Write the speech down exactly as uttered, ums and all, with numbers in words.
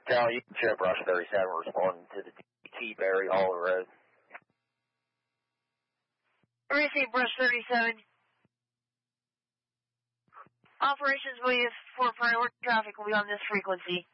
Cal, you can show Brush thirty-seven responding to the D T Berry Hall Road. Receive Brush thirty-seven. Operations will use for priority traffic will be on this frequency.